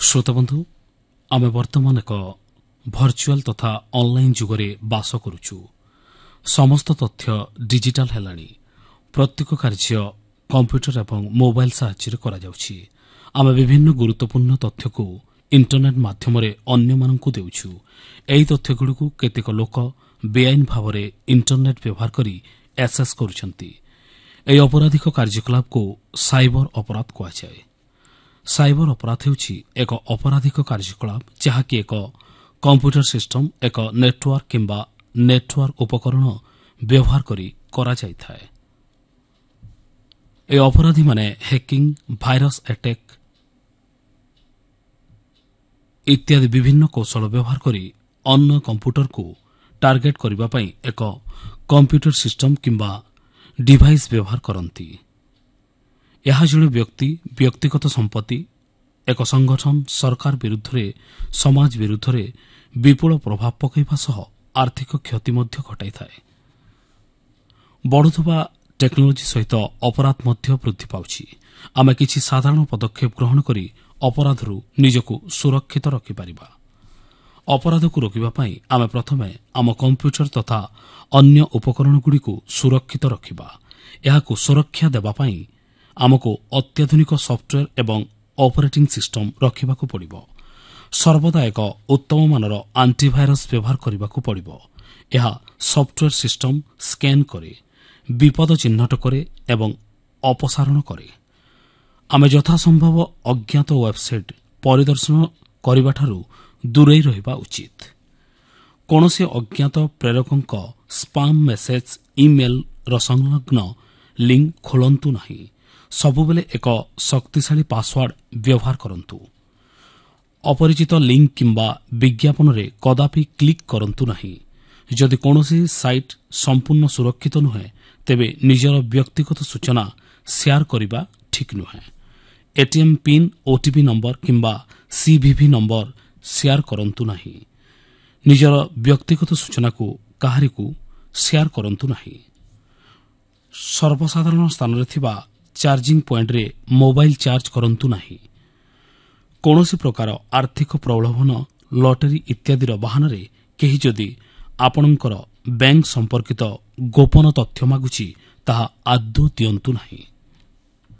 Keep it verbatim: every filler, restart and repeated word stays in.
श्रोताबंधु आमे वर्तमान एक भर्चुआल तथा ऑनलाइन जुगरे बास करुचु। समस्त तथ्य डिजिटल हेलानी। प्रत्येक कार्य कंप्यूटर एवं मोबाइल साहाय्य करा जाउछि। आमे विभिन्न गुरुत्वपूर्ण तथ्य को इंटरनेट माध्यम रे अन्य मानकु देउछु। एही तथ्य गुडीकु केतेक लोक बेआईन भाव रे इंटरनेट व्यवहार करी एक्सेस करूछंती। एही अपराधिक कार्यकलाप को साइबर अपराध कुआ जाय। साइबर अपराध हेउछि एक अपराधिक कार्यकलाप जहाकि एक कंप्यूटर सिस्टम एक नेटवर्क किंबा नेटवर्क उपकरण व्यवहार करी करा जाय थाए। ए अपराधी माने हैकिंग, भाइरस अटैक इत्यादि विभिन्न कौशल व्यवहार करी अन्य कंप्यूटर को टार्गेट करिबा पई एक कंप्यूटर सिस्टम किंबा डिवाइस व्यवहार करंती। यह जड़े व्यक्ति व्यक्तिगत संपत्ति एक संगठन सरकार विरुद्ध रे समाज विरुद्ध रे विपुल प्रभाव पकैबा सह आर्थिक क्षति मध्य घटाई थाए। बढ़ुवा टेक्नोलोजी सहित अपराध मध्य वृद्धि पाउछि। आमे किछि साधारण पदक्षेप ग्रहण करी अपराधरू निजको सुरक्षित रखि परिबा। अपराध को रोकिबा पई आमे प्रथमे आम कंप्यूटर तथा अन्य उपकरण गुडी को सुरक्षित रखिबा। एहाको सुरक्षा देबा पई आमको अत्याधुनिक सॉफ्टवेयर एवं ऑपरेटिंग सिस्टम रखिबाकू पड़िबो। सर्वदा एक उत्तम मानर एंटीवायरस व्यवहार करिबाकू पड़िबो। एहा सॉफ्टवेयर सिस्टम स्कैन करे, विपद चिन्हट करे एवं अपसारण करे। आमे यथा संभव अज्ञात वेबसाइट परिदर्शन करिबाठारू दूरेई रहिबा उचित। कोनोसी अज्ञात प्रेरकंक स्पैम मेसेज ईमेल र संलग्न लिंक खोलंतु नहीं। सबुबेले एक शक्तिशाली पासवर्ड व्यवहार करंतु। अपरिचित लिंक किंबा विज्ञापन रे कदापि क्लिक करंतु नहीं। जदि कोनोसी साइट संपूर्ण सुरक्षित नुहे तेबे निजर व्यक्तिगत सूचना शेयर करिबा ठीक नुहे। एटीएम पिन, ओटीपी नंबर किंबा सीवीवी नंबर शेयर करंतु नहीं। निजर व्यक्तिगत सूचना को काहारी को शेयर करंतु नहीं। सर्वसाधारण स्थान रे थिबा चार्जिंग पॉइंट रे मोबाइल चार्ज करंतु नहीं। कोनोसी प्रकार आर्थिक प्रलोभन, लॉटरी इत्यादि बहाना रे केही जदि आपणकर बैंक संपर्कित गोपन तथ्य मागुची ताहा आदौ दियंतु नहीं।